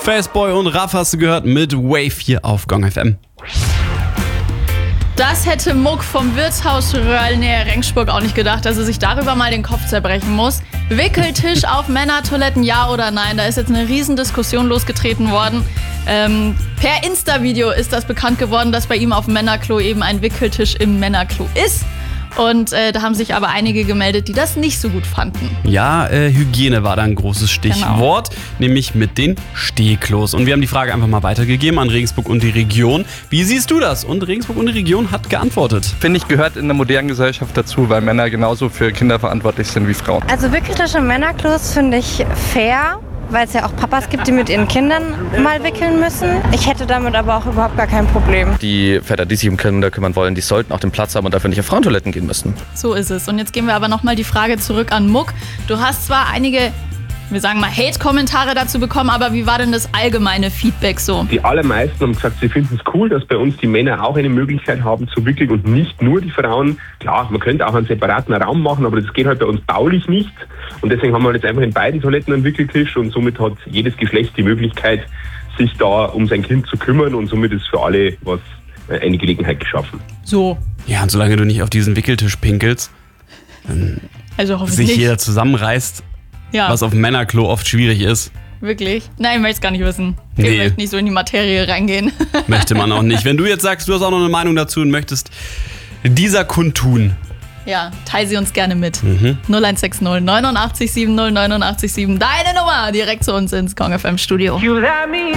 Faceboy und Raff hast du gehört mit Wave hier auf Gong FM. Das hätte Muck vom Wirtshaus Röhrl näher Rengsburg auch nicht gedacht, dass er sich darüber mal den Kopf zerbrechen muss. Wickeltisch auf Männertoiletten, ja oder nein? Da ist jetzt eine Riesendiskussion losgetreten worden. Per Insta-Video ist das bekannt geworden, dass bei ihm auf dem Männerklo eben ein Wickeltisch im Männerklo ist. Und da haben sich aber einige gemeldet, die das nicht so gut fanden. Ja, Hygiene war da ein großes Stichwort, nämlich mit den Stehklos. Und wir haben die Frage einfach mal weitergegeben an Regensburg und die Region. Wie siehst du das? Und Regensburg und die Region hat geantwortet. Finde ich, gehört in der modernen Gesellschaft dazu, weil Männer genauso für Kinder verantwortlich sind wie Frauen. Also Wickeltische im Männerklos finde ich fair, weil es ja auch Papas gibt, die mit ihren Kindern mal wickeln müssen. Ich hätte damit aber auch überhaupt gar kein Problem. Die Väter, die sich um Kinder kümmern wollen, die sollten auch den Platz haben und dafür nicht auf Frauentoiletten gehen müssen. So ist es. Und jetzt gehen wir aber nochmal die Frage zurück an Muck. Du hast zwar einige, wir sagen mal, Hate-Kommentare dazu bekommen, aber wie war denn das allgemeine Feedback so? Die allermeisten haben gesagt, sie finden es cool, dass bei uns die Männer auch eine Möglichkeit haben zu wickeln und nicht nur die Frauen. Klar, man könnte auch einen separaten Raum machen, aber das geht halt bei uns baulich nicht. Und deswegen haben wir jetzt einfach in beiden Toiletten einen Wickeltisch und somit hat jedes Geschlecht die Möglichkeit, sich da um sein Kind zu kümmern und somit ist für alle eine Gelegenheit geschaffen. So. Ja, und solange du nicht auf diesen Wickeltisch pinkelst, Also sich hoffentlich. jeder zusammenreißt, Ja, was auf dem Männerklo oft schwierig ist. wirklich? Nein, ich möchte es gar nicht wissen. Ich Nee. möchte nicht so in die Materie reingehen. Möchte man auch nicht. Wenn du jetzt sagst, du hast auch noch eine Meinung dazu und möchtest dieser kundtun. Ja, teile sie uns gerne mit. 0160 89 70 89 7. Deine Nummer direkt zu uns ins Gong FM Studio.